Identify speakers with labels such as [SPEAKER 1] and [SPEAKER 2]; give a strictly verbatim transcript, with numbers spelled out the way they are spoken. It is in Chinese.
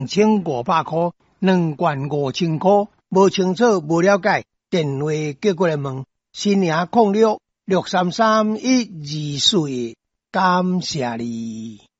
[SPEAKER 1] 千五百块，两罐五千块，无清楚无了解，电话叫过来问，新娘空六六三三一二四，感谢你。